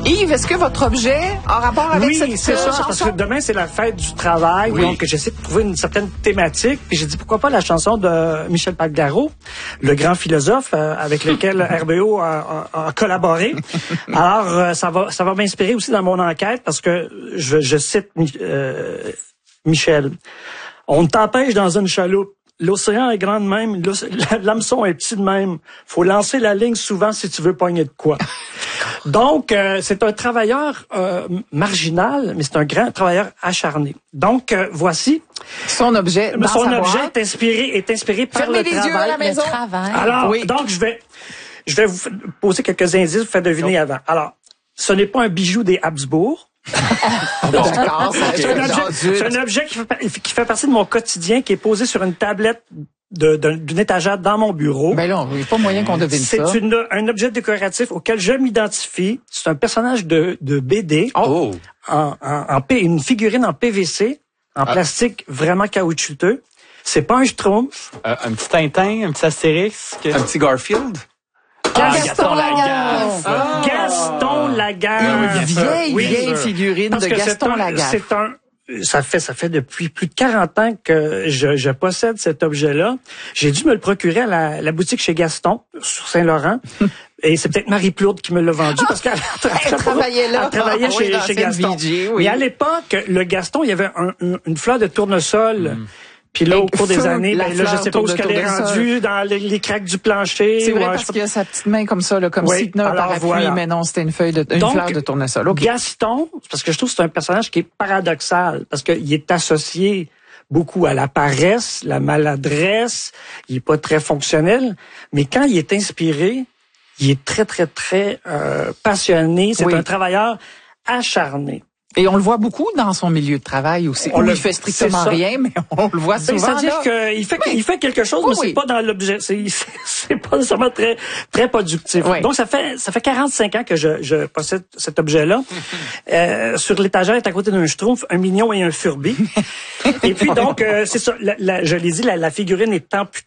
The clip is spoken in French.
Yves, est-ce que votre objet a rapport avec cette Oui, c'est ça, chanson? parce que demain, c'est la fête du travail, donc j'essaie de trouver une certaine thématique. Puis j'ai dit, pourquoi pas la chanson de Michel Pagliaro, le grand philosophe avec lequel RBO a collaboré. Alors, ça va m'inspirer aussi dans mon enquête, parce que je cite Michel. On t'empêche dans une chaloupe. L'océan est grand de même, l'hameçon est petit de même. Faut lancer la ligne souvent si tu veux pogner de quoi. Donc, c'est un travailleur marginal, mais c'est un grand travailleur acharné. Donc, voici. Son objet dans son sa objet boîte. est inspiré par Fermez le les travail. yeux à la maison. Alors, oui. donc, je vais vous poser quelques indices, vous faire deviner avant. Alors, ce n'est pas un bijou des Habsbourg. D'accord, C'est un objet qui fait partie de mon quotidien, qui est posé sur une tablette d'une étagère dans mon bureau. Ben là, il n'y a pas moyen qu'on devine ça. C'est un objet décoratif auquel je m'identifie. C'est un personnage de BD. Une figurine en PVC, en plastique vraiment caoutchouteux. C'est pas un Schtroumpf. Un petit Tintin, un petit Astérix. Un petit Garfield. Gaston Lagaffe. Gaston Lagaffe. Vieille figurine de Gaston Lagaffe. Ça fait depuis plus de 40 ans que je possède cet objet-là. J'ai dû me le procurer à la boutique chez Gaston, sur Saint-Laurent. Et c'est peut-être Marie Plourde qui me l'a vendu, parce qu'elle travaillait là. Elle travaillait chez Gaston. Mais à l'époque, le Gaston, il y avait une fleur de tournesol. Puis là, au cours des années, je sais pas où elle est rendue, dans les craques du plancher. C'est vrai, parce qu'il y a sa petite main comme ça, là, comme si tenait un parapluie, mais non, c'était une fleur de tournesol. Okay. Gaston, parce que je trouve que c'est un personnage qui est paradoxal, parce qu'il est associé beaucoup à la paresse, la maladresse, il est pas très fonctionnel, mais quand il est inspiré, il est très, très, très passionné. C'est un travailleur acharné. Et on le voit beaucoup dans son milieu de travail aussi. On lui fait strictement rien, mais on le voit souvent. C'est-à-dire qu'il fait quelque chose, mais c'est pas dans l'objet. C'est pas nécessairement très, très productif. Oui. Donc, ça fait 45 ans que je possède cet objet-là. Sur l'étagère, est à côté d'un Schtroumpf, un Mignon et un Furby. Et puis, donc, c'est ça. Je l'ai dit, la figurine est amputée